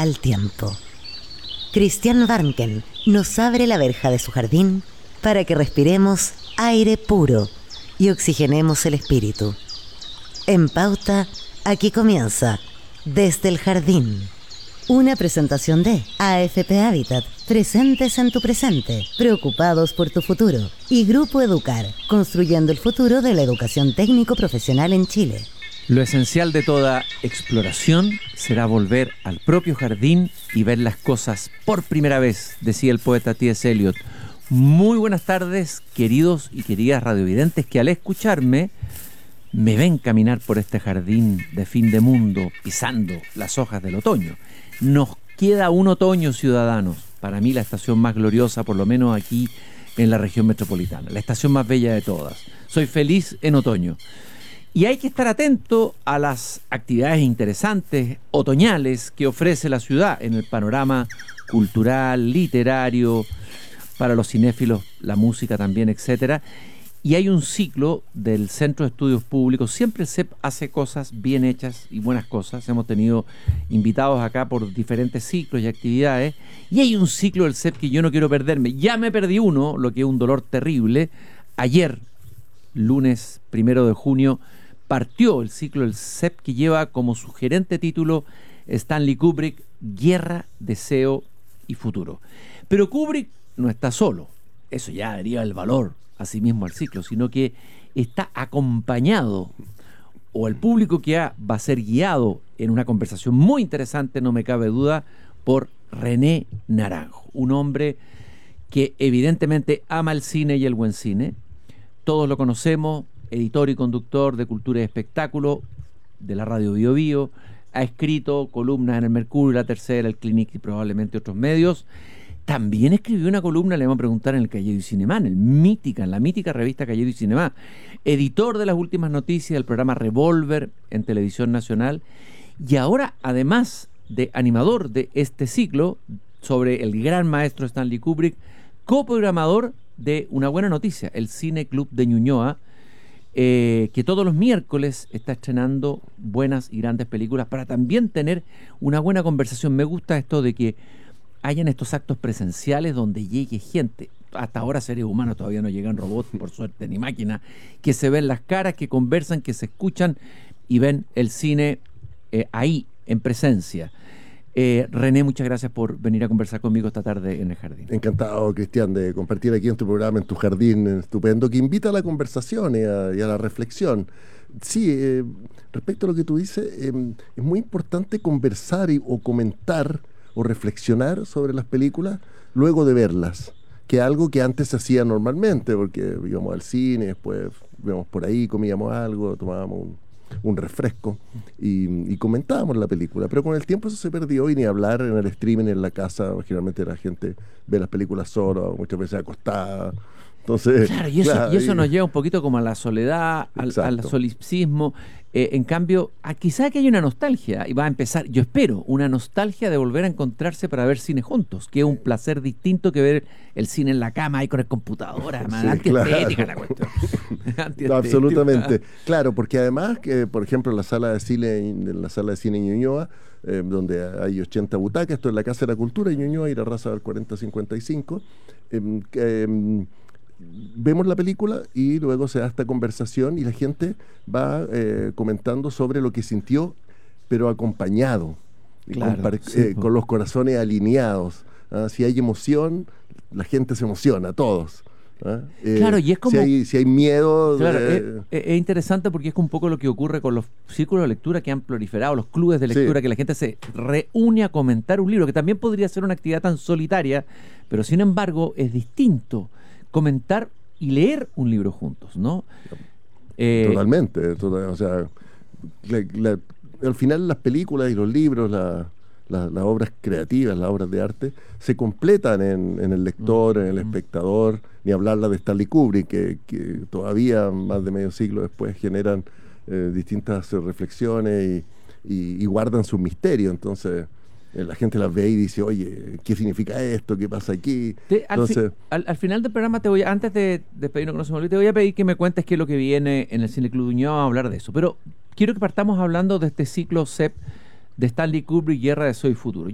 al tiempo. Christian Warnken nos abre la verja de su jardín para que respiremos aire puro y oxigenemos el espíritu. En Pauta, aquí comienza Desde el Jardín. Una presentación de AFP Habitat, presentes en tu presente, preocupados por tu futuro. Y Grupo Educar, construyendo el futuro de la educación técnico-profesional en Chile. Lo esencial de toda exploración será volver al propio jardín y ver las cosas por primera vez, decía el poeta T.S. Eliot. Muy buenas tardes, queridos y queridas radiovidentes que al escucharme me ven caminar por este jardín de fin de mundo, pisando las hojas del otoño. Nos queda un otoño, ciudadanos. Para mí la estación más gloriosa, por lo menos aquí en la región metropolitana. La estación más bella de todas. Soy feliz en otoño. Y hay que estar atento a las actividades interesantes, otoñales, que ofrece la ciudad en el panorama cultural, literario, para los cinéfilos, la música también, etcétera. Y hay un ciclo del Centro de Estudios Públicos. Siempre el CEP hace cosas bien hechas y buenas cosas. Hemos tenido invitados acá por diferentes ciclos y actividades. Y hay un ciclo del CEP que yo no quiero perderme. Ya me perdí uno, lo que es un dolor terrible. Ayer, lunes 1 de junio, partió el ciclo del CEP que lleva como sugerente título Stanley Kubrick, Guerra, Deseo y Futuro. Pero Kubrick no está solo. Eso ya daría el valor asimismo al ciclo, sino que está acompañado, o el público que va a ser guiado en una conversación muy interesante, no me cabe duda, por René Naranjo, un hombre que evidentemente ama el cine y el buen cine. Todos lo conocemos, editor y conductor de Cultura y Espectáculo de la radio Bio Bio, ha escrito columnas en el Mercurio, La Tercera, el Clinic y probablemente otros medios. También escribió una columna, le vamos a preguntar, en el Cahiers du Cinéma, en la mítica revista Cahiers du Cinéma. Editor de las últimas noticias del programa Revolver en Televisión Nacional. Y ahora, además de animador de este ciclo sobre el gran maestro Stanley Kubrick, coprogramador de Una Buena Noticia, el Cine Club de Ñuñoa, que todos los miércoles está estrenando buenas y grandes películas para también tener una buena conversación. Me gusta esto de que hayan estos actos presenciales donde llegue gente. Hasta ahora seres humanos, todavía no llegan robots, por suerte, ni máquinas, que se ven las caras, que conversan, que se escuchan y ven el cine ahí, en presencia. René, muchas gracias por venir a conversar conmigo esta tarde en el jardín. Encantado, Cristian, de compartir aquí en tu programa, en tu jardín estupendo, que invita a la conversación y a la reflexión. Sí, respecto a lo que tú dices, es muy importante conversar o comentar o reflexionar sobre las películas luego de verlas, que es algo que antes se hacía normalmente, porque íbamos al cine, después íbamos por ahí, comíamos algo, tomábamos un refresco y comentábamos la película, pero con el tiempo eso se perdió y ni hablar en el streaming en la casa. Generalmente la gente ve las películas sola, muchas veces acostada. Entonces, claro, y eso nos lleva un poquito como a la soledad, al solipsismo. En cambio, quizá que hay una nostalgia, y va a empezar, yo espero, una nostalgia de volver a encontrarse para ver cine juntos, que es un placer distinto que ver el cine en la cama ahí con el computador, además, antiestética la cuestión. No, absolutamente. Claro, porque además, que por ejemplo, en la sala de cine Ñuñoa, donde hay 80 butacas, esto es la Casa de la Cultura, y Ñuñoa y la Raza del 4055, vemos la película y luego se da esta conversación y la gente va comentando sobre lo que sintió, pero acompañado, claro, con los corazones alineados. Si hay emoción, la gente se emociona, todos. Claro, y es como... Si hay miedo... Claro, es interesante porque es un poco lo que ocurre con los círculos de lectura que han proliferado, los clubes de lectura, sí, que la gente se reúne a comentar un libro, que también podría ser una actividad tan solitaria, pero sin embargo es distinto comentar y leer un libro juntos, ¿no? Totalmente. O sea, al final las películas y los libros, las obras creativas, las obras de arte, se completan en el lector, en el espectador, ni hablar la de Stanley Kubrick, que todavía más de medio siglo después generan distintas reflexiones y guardan su misterio. Entonces, la gente las ve y dice, oye, ¿qué significa esto? ¿Qué pasa aquí? Al final del programa, antes de despedirnos, que no se me olvide, te voy a pedir que me cuentes qué es lo que viene en el Cine Club de Ñuñoa, a hablar de eso. Pero quiero que partamos hablando de este ciclo CEP de Stanley Kubrick, Guerra, Deseo y Futuro.